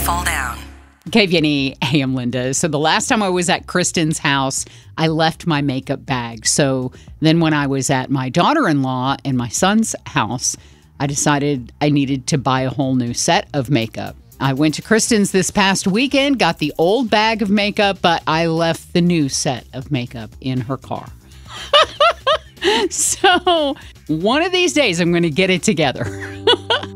fall down. KVNE, hey, I'm Linda. So the last time I was at Kristen's house, I left my makeup bag. So then when I was at my daughter-in-law and my son's house, I decided I needed to buy a whole new set of makeup. I went to Kristen's this past weekend, got the old bag of makeup, but I left the new set of makeup in her car. So one of these days, I'm going to get it together.